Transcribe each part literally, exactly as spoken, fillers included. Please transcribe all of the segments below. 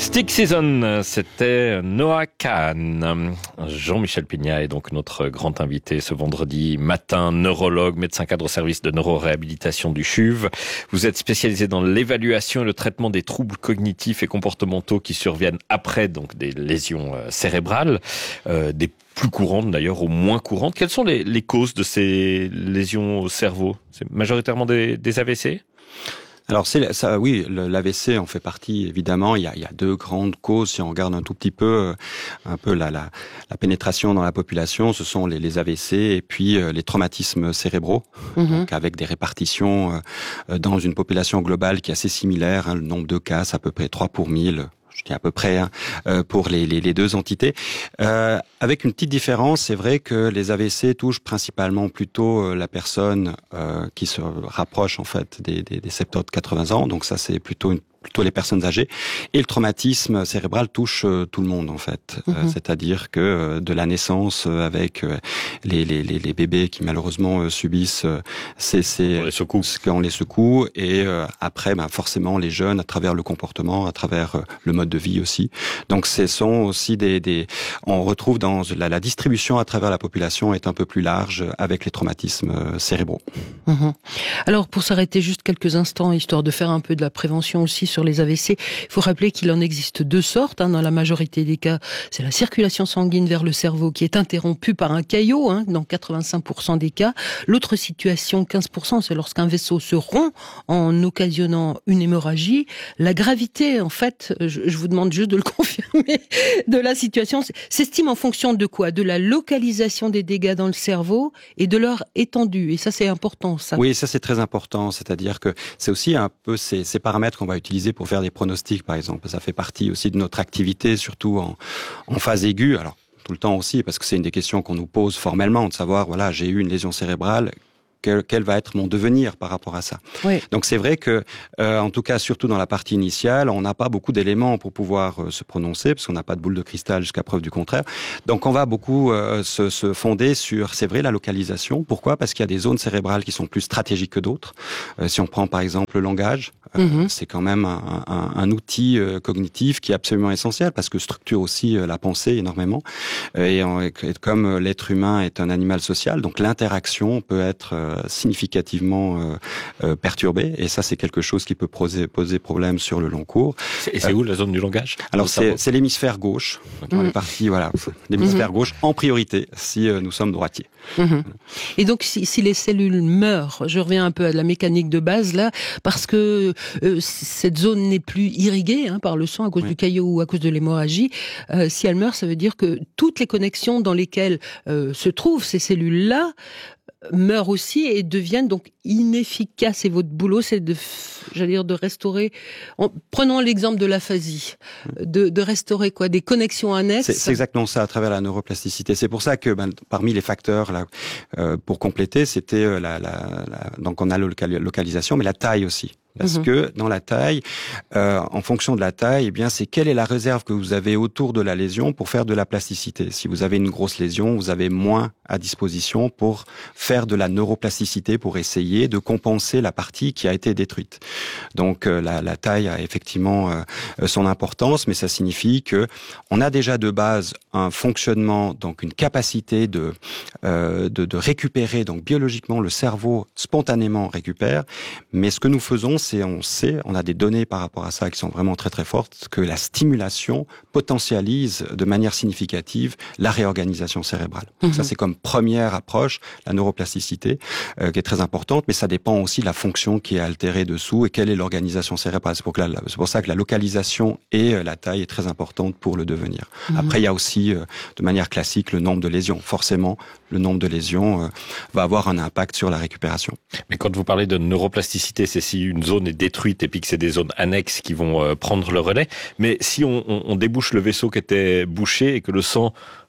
Stick Season, c'était Noah Kahn. Jean-Michel Pignat est donc notre grand invité ce vendredi matin, neurologue, médecin cadre au service de neuroréhabilitation du C H U V. Vous êtes spécialisé dans l'évaluation et le traitement des troubles cognitifs et comportementaux qui surviennent après donc des lésions cérébrales, euh, des plus courantes d'ailleurs ou moins courantes. Quelles sont les, les causes de ces lésions au cerveau? C'est majoritairement des, des A V C? Alors c'est ça, oui, l'A V C en fait partie évidemment. Il y a, il y a deux grandes causes. Si on regarde un tout petit peu, un peu la, la, la pénétration dans la population, ce sont les, les A V C et puis euh, les traumatismes cérébraux, mmh. donc avec des répartitions euh, dans une population globale qui est assez similaire. Hein, le nombre de cas, c'est à peu près trois pour mille. Je dis à peu près hein, euh, pour les, les, les deux entités. Euh, avec une petite différence, c'est vrai que les A V C touchent principalement plutôt euh, la personne euh, qui se rapproche en fait des, des, des soixante-dix à quatre-vingts ans. Donc ça, c'est plutôt une plutôt les personnes âgées. Et le traumatisme cérébral touche euh, tout le monde, en fait. Mm-hmm. Euh, c'est-à-dire que euh, de la naissance euh, avec euh, les, les, les, les bébés qui malheureusement euh, subissent euh, ces, ces, on les secoue. On les secoue. Et euh, après, bah, forcément, les jeunes, à travers le comportement, à travers euh, le mode de vie aussi. Donc, ce sont aussi des... des on retrouve dans la, la distribution à travers la population est un peu plus large avec les traumatismes euh, cérébraux. Mm-hmm. Alors, pour s'arrêter juste quelques instants, histoire de faire un peu de la prévention aussi sur les A V C, il faut rappeler qu'il en existe deux sortes. Hein, dans la majorité des cas, c'est la circulation sanguine vers le cerveau qui est interrompue par un caillot, hein, dans quatre-vingt-cinq pour cent des cas. L'autre situation, quinze pour cent, c'est lorsqu'un vaisseau se rompt en occasionnant une hémorragie. La gravité, en fait, je, je vous demande juste de le confirmer, de la situation, s'estime en fonction de quoi? De la localisation des dégâts dans le cerveau et de leur étendue. Et ça, c'est important. Ça. Oui, ça, c'est très important. C'est-à-dire que c'est aussi un peu ces, ces paramètres qu'on va utiliser pour faire des pronostics, par exemple. Ça fait partie aussi de notre activité, surtout en, en phase aiguë. Alors, tout le temps aussi, parce que c'est une des questions qu'on nous pose formellement, de savoir, voilà, j'ai eu une lésion cérébrale, quel, quel va être mon devenir par rapport à ça. Oui. Donc c'est vrai que, euh, en tout cas, surtout dans la partie initiale, on n'a pas beaucoup d'éléments pour pouvoir euh, se prononcer, parce qu'on n'a pas de boule de cristal jusqu'à preuve du contraire. Donc on va beaucoup euh, se, se fonder sur, c'est vrai, la localisation. Pourquoi? Parce qu'il y a des zones cérébrales qui sont plus stratégiques que d'autres. Euh, si on prend par exemple le langage, euh, mm-hmm. c'est quand même un, un, un outil euh, cognitif qui est absolument essentiel, parce que structure aussi euh, la pensée énormément. Euh, et, en, et comme l'être humain est un animal social, donc l'interaction peut être euh, significativement euh, euh, perturbée, et ça c'est quelque chose qui peut poser, poser problème sur le long cours. Et c'est euh, où la zone du langage? Alors c'est, c'est l'hémisphère gauche, dans mmh. les parties, voilà, l'hémisphère mmh. gauche en priorité si euh, nous sommes droitiers. Mmh. Et donc si, si les cellules meurent, je reviens un peu à la mécanique de base là, parce que euh, cette zone n'est plus irriguée hein, par le sang à cause oui. du caillot ou à cause de l'hémorragie, euh, si elle meurt, ça veut dire que toutes les connexions dans lesquelles euh, se trouvent ces cellules-là meurent aussi et deviennent donc inefficaces. Et votre boulot, c'est de, j'allais dire, de restaurer. En, prenons l'exemple de l'aphasie, de, de restaurer quoi, des connexions annexes. C'est, c'est exactement ça à travers la neuroplasticité. C'est pour ça que ben, parmi les facteurs là, euh, pour compléter, c'était euh, la, la, la, donc on a la localisation, mais la taille aussi. Parce mmh. que dans la taille, euh, en fonction de la taille, eh bien, c'est quelle est la réserve que vous avez autour de la lésion pour faire de la plasticité. Si vous avez une grosse lésion, vous avez moins à disposition pour faire de la neuroplasticité, pour essayer de compenser la partie qui a été détruite. Donc euh, la, la taille a effectivement euh, son importance, mais ça signifie que on a déjà de base un fonctionnement, donc une capacité de euh, de, de récupérer. Donc biologiquement, le cerveau spontanément récupère, mais ce que nous faisons, c'est on sait, on a des données par rapport à ça qui sont vraiment très très fortes, que la stimulation potentialise de manière significative la réorganisation cérébrale. Mmh. Ça c'est comme première approche, la neuroplasticité, euh, qui est très importante, mais ça dépend aussi de la fonction qui est altérée dessous et quelle est l'organisation cérébrale. C'est pour, que la, c'est pour ça que la localisation et euh, la taille est très importante pour le devenir. Mmh. Après, il y a aussi, euh, de manière classique, le nombre de lésions. Forcément, le nombre de lésions euh, va avoir un impact sur la récupération. Mais quand vous parlez de neuroplasticité, c'est si une zone est détruite et puis que c'est des zones annexes qui vont euh, prendre le relais. Mais si on, on, on débouche le vaisseau qui était bouché et que le sang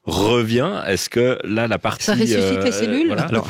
revient, est-ce que là, la partie... Ça ressuscite euh, les cellules voilà. Alors,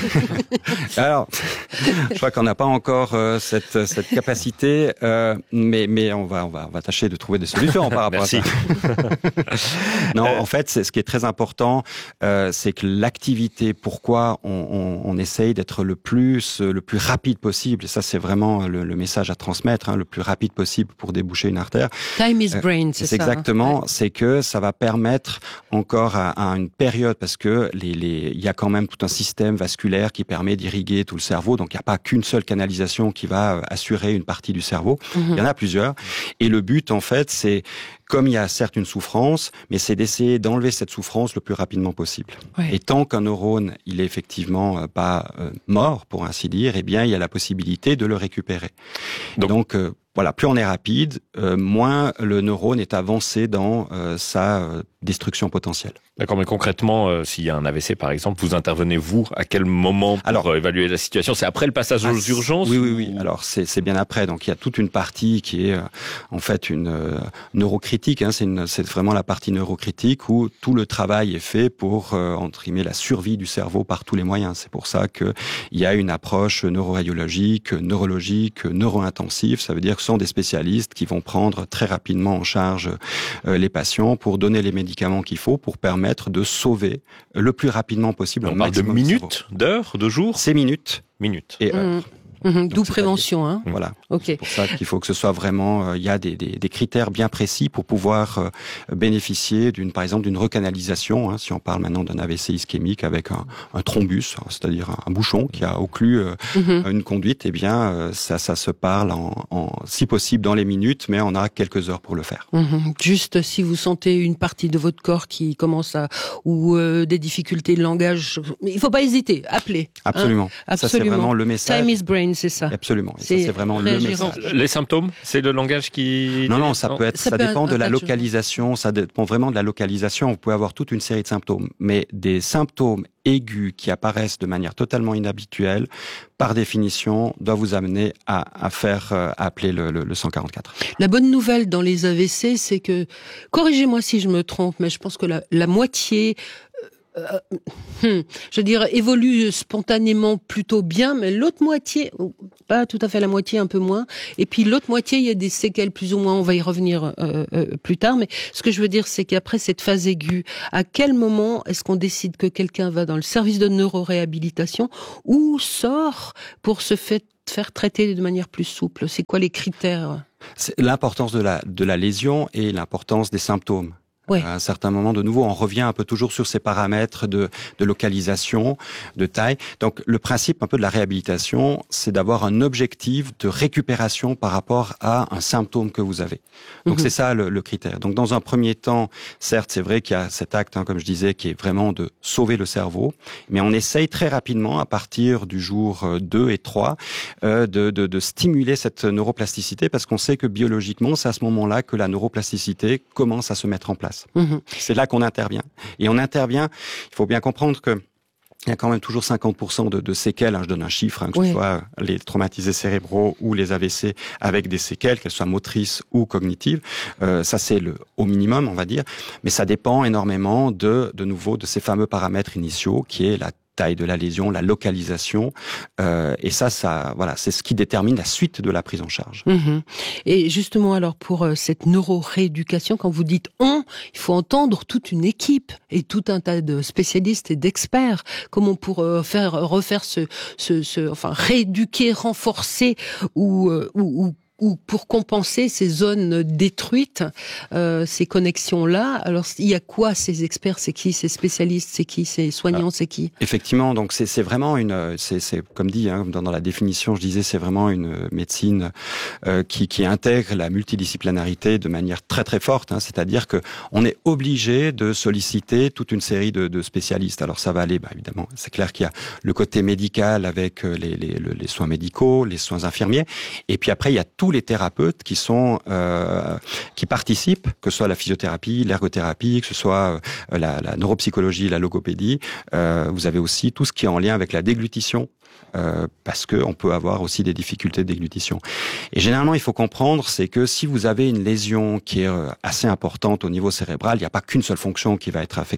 alors, je crois qu'on n'a pas encore euh, cette, cette capacité, euh, mais, mais on, va, on, va, on va tâcher de trouver des solutions par rapport Merci. à ça. Non, en fait, c'est, ce qui est très important, euh, c'est que l'activité, pourquoi on, on, on essaye d'être le plus, le plus rapide possible, et ça c'est vraiment le, le message à transmettre, hein, le plus rapide possible pour déboucher une artère. Time is brain, c'est, c'est ça. Exactement, hein. c'est que ça va permettre encore à, à une période, parce que les, les, il y a quand même tout un système vasculaire qui permet d'irriguer tout le cerveau, donc il n'y a pas qu'une seule canalisation qui va assurer une partie du cerveau, mm-hmm. il y en a plusieurs, et le but en fait c'est, comme il y a certes une souffrance, mais c'est d'essayer d'enlever cette souffrance le plus rapidement possible. Ouais. Et tant qu'un neurone, il est effectivement euh, pas euh, mort, pour ainsi dire, eh bien, il y a la possibilité de le récupérer. Donc, Donc euh, voilà, plus on est rapide, euh, moins le neurone est avancé dans euh, sa euh, destruction potentielle. D'accord, mais concrètement, euh, s'il y a un A V C par exemple, vous intervenez vous à quel moment pour Alors, évaluer la situation? C'est après le passage aux ah, urgences? Oui, oui, oui. Ou... Alors c'est, c'est bien après. Donc il y a toute une partie qui est euh, en fait une euh, neurocritique. Hein. C'est, une, c'est vraiment la partie neurocritique où tout le travail est fait pour euh, entre guillemets la survie du cerveau par tous les moyens. C'est pour ça que il y a une approche neuroradiologique, neurologique, neuro-intensive. Ça veut dire que ce sont des spécialistes qui vont prendre très rapidement en charge euh, les patients pour donner les médicaments qu'il faut pour permettre de sauver le plus rapidement possible. On parle de minutes, d'heures, de jours? C'est minutes. Minutes. Et heures. Mmh. Mmh, d'où prévention, hein. Voilà. Ok. C'est pour ça qu'il faut que ce soit vraiment, il euh, y a des, des, des critères bien précis pour pouvoir euh, bénéficier d'une, par exemple, d'une recanalisation. Hein, si on parle maintenant d'un A V C ischémique avec un, un thrombus, c'est-à-dire un, un bouchon qui a occlu euh, mm-hmm. une conduite, eh bien, euh, ça, ça se parle en, en, si possible dans les minutes, mais on a quelques heures pour le faire. Mm-hmm. Juste si vous sentez une partie de votre corps qui commence à ou euh, des difficultés de langage, il faut pas hésiter, appelez. Absolument. Hein. Absolument. Ça c'est vraiment le message. Time is brain. C'est ça. Absolument. Et c'est, ça, c'est vraiment le message. Les symptômes, c'est le langage qui... Non, non, ça non. peut être, ça, ça peut dépend un, de un la localisation, ça dépend vraiment de la localisation. Vous pouvez avoir toute une série de symptômes, mais des symptômes aigus qui apparaissent de manière totalement inhabituelle, par définition, doivent vous amener à, à faire, à appeler le, le, le cent quarante-quatre. La bonne nouvelle dans les A V C, c'est que, corrigez-moi si je me trompe, mais je pense que la, la moitié... Euh, hmm, je veux dire, évolue spontanément plutôt bien, mais l'autre moitié, pas tout à fait la moitié, un peu moins, et puis l'autre moitié, il y a des séquelles plus ou moins, on va y revenir euh, euh, plus tard, mais ce que je veux dire, c'est qu'après cette phase aiguë, à quel moment est-ce qu'on décide que quelqu'un va dans le service de neuroréhabilitation ou sort pour se fait, faire traiter de manière plus souple? C'est quoi les critères? C'est l'importance de la, de la lésion et l'importance des symptômes. Ouais. À un certain moment, de nouveau, on revient un peu toujours sur ces paramètres de, de localisation, de taille. Donc, le principe un peu de la réhabilitation, c'est d'avoir un objectif de récupération par rapport à un symptôme que vous avez. Donc, mm-hmm. c'est ça le, le critère. Donc, dans un premier temps, certes, c'est vrai qu'il y a cet acte, hein, comme je disais, qui est vraiment de sauver le cerveau, mais on essaye très rapidement, à partir du jour deux et trois, euh, de, de, de stimuler cette neuroplasticité, parce qu'on sait que biologiquement, c'est à ce moment-là que la neuroplasticité commence à se mettre en place. Mmh. C'est là qu'on intervient. Et on intervient, il faut bien comprendre que il y a quand même toujours cinquante pour cent de, de séquelles, hein, je donne un chiffre, hein, que oui. ce soit les traumatisés cérébraux ou les A V C avec des séquelles, qu'elles soient motrices ou cognitives. Euh, ça, c'est le au minimum, on va dire. Mais ça dépend énormément de, de nouveau, de ces fameux paramètres initiaux, qui est la taille de la lésion, la localisation, euh, et ça, ça, voilà, c'est ce qui détermine la suite de la prise en charge. Mmh. Et justement, alors pour euh, cette neurorééducation, quand vous dites on, il faut entendre toute une équipe et tout un tas de spécialistes et d'experts. Comment pour euh, faire refaire ce, ce, ce, enfin rééduquer, renforcer ou euh, ou, ou ou pour compenser ces zones détruites, euh, ces connexions-là. Alors, il y a quoi ces experts? C'est qui ces spécialistes? C'est qui ces soignants? C'est qui? Effectivement, donc c'est, c'est vraiment une, c'est, c'est comme dit, hein, dans, dans la définition, je disais, c'est vraiment une médecine euh, qui, qui intègre la multidisciplinarité de manière très très forte. Hein, c'est-à-dire que on est obligé de solliciter toute une série de, de spécialistes. Alors ça va aller, bah, évidemment, c'est clair qu'il y a le côté médical avec les, les, les soins médicaux, les soins infirmiers, et puis après il y a tout les thérapeutes qui sont euh, qui participent, que ce soit la physiothérapie, l'ergothérapie, que ce soit euh, la, la neuropsychologie, la logopédie. Euh, vous avez aussi tout ce qui est en lien avec la déglutition. Euh, parce que on peut avoir aussi des difficultés de déglutition. Et généralement, il faut comprendre, c'est que si vous avez une lésion qui est euh, assez importante au niveau cérébral, il n'y a pas qu'une seule fonction qui va être affectée.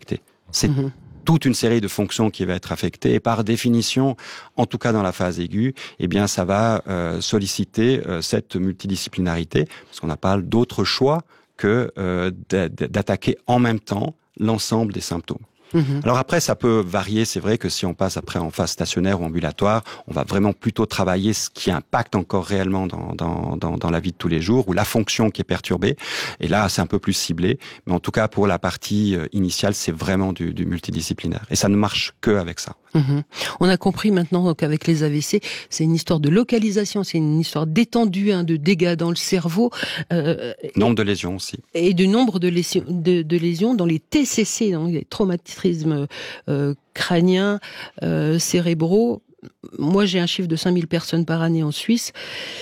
C'est mmh. toute une série de fonctions qui va être affectée et par définition, en tout cas dans la phase aiguë, eh bien ça va euh, solliciter euh, cette multidisciplinarité parce qu'on n'a pas d'autre choix que euh, d'attaquer en même temps l'ensemble des symptômes. Mmh. Alors après, ça peut varier. C'est vrai que si on passe après en phase stationnaire ou ambulatoire, on va vraiment plutôt travailler ce qui impacte encore réellement dans, dans, dans, dans la vie de tous les jours ou la fonction qui est perturbée. Et là, c'est un peu plus ciblé. Mais en tout cas, pour la partie initiale, c'est vraiment du, du multidisciplinaire. Et ça ne marche que avec ça. Mmh. On a compris maintenant qu'avec les A V C, c'est une histoire de localisation, c'est une histoire d'étendue, hein, de dégâts dans le cerveau. Euh, nombre de lésions aussi. Et du nombre de lésions, de, de lésions dans les T C C, dans les traumatismes euh, crâniens, euh, cérébraux. Moi, j'ai un chiffre de cinq mille personnes par année en Suisse.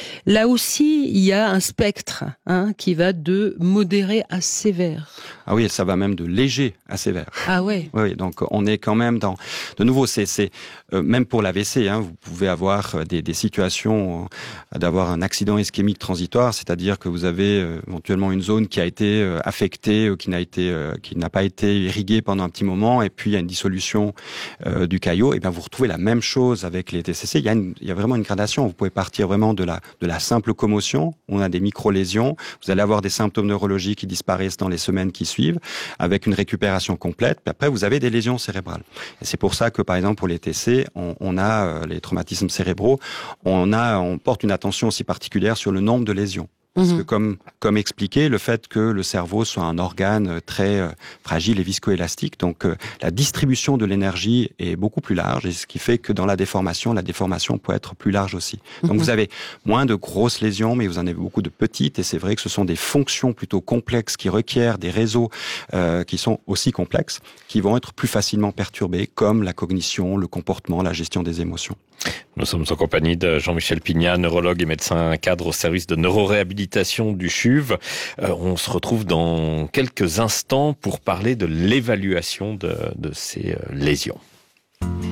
Là aussi, il y a un spectre hein, qui va de modéré à sévère. Ah oui, ça va même de léger à sévère. Ah ouais. Oui, donc on est quand même dans... De nouveau, c'est, c'est euh, même pour l'A V C, hein, vous pouvez avoir des, des situations euh, d'avoir un accident ischémique transitoire, c'est-à-dire que vous avez euh, éventuellement une zone qui a été euh, affectée, euh, qui n'a été, euh, qui n'a pas été irriguée pendant un petit moment, et puis il y a une dissolution euh, du caillot. Et bien vous retrouvez la même chose avec les T C C. Il y a, une, il y a vraiment une gradation. Vous pouvez partir vraiment de la, de la simple commotion, on a des micro-lésions, vous allez avoir des symptômes neurologiques qui disparaissent dans les semaines qui suivent, avec une récupération complète, puis après vous avez des lésions cérébrales. Et c'est pour ça que par exemple pour les T C, on, on a euh, les traumatismes cérébraux, on a, on porte une attention aussi particulière sur le nombre de lésions. Parce que comme comme expliqué, le fait que le cerveau soit un organe très euh, fragile et viscoélastique, donc euh, la distribution de l'énergie est beaucoup plus large, et ce qui fait que dans la déformation, la déformation peut être plus large aussi. Donc mmh. vous avez moins de grosses lésions, mais vous en avez beaucoup de petites, et c'est vrai que ce sont des fonctions plutôt complexes qui requièrent des réseaux euh, qui sont aussi complexes, qui vont être plus facilement perturbés, comme la cognition, le comportement, la gestion des émotions. Nous sommes en compagnie de Jean-Michel Pignat, neurologue et médecin cadre au service de neuroréhabilitation du C H U V. Euh, on se retrouve dans quelques instants pour parler de l'évaluation de, de ces lésions.